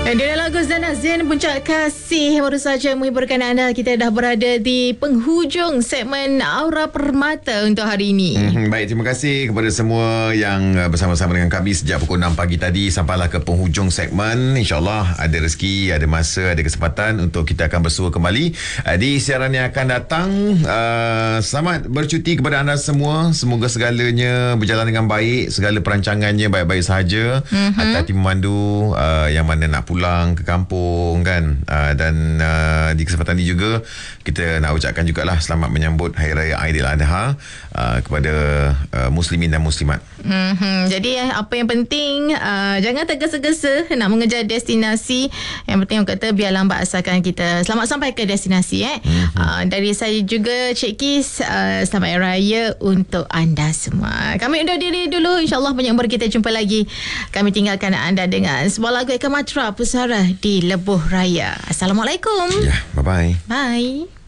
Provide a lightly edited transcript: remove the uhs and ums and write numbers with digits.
Dia lagu Zana Zain, Puncak Kasih baru saja menghiburkan anda. Kita dah berada di penghujung segmen Aura Permata untuk hari ini. Baik, terima kasih kepada semua yang bersama-sama dengan kami sejak pukul 6 pagi tadi sampailah ke penghujung segmen. InsyaAllah ada rezeki, ada masa, ada kesempatan untuk kita akan bersua kembali di siaran yang akan datang. Selamat bercuti kepada anda semua. Semoga segalanya berjalan dengan baik, segala perancangannya baik-baik sahaja. Hati-hati memandu yang mana nak pulang ke kampung kan, dan di kesempatan ini juga kita nak ucapkan jugalah selamat menyambut Hari Raya Aidiladha kepada muslimin dan muslimat. Jadi apa yang penting, jangan tergesa-gesa nak mengejar destinasi. Yang penting orang kata biar lambat asalkan kita selamat sampai ke destinasi. Dari saya juga Cik Kis, selamat Hari Raya untuk anda semua. Kami undur diri dulu, InsyaAllah banyak umur kita jumpa lagi. Kami tinggalkan anda dengan sebuah lagu Eka Matra Pusara di Lebuh Raya. Assalamualaikum. Ya, bye-bye. Bye.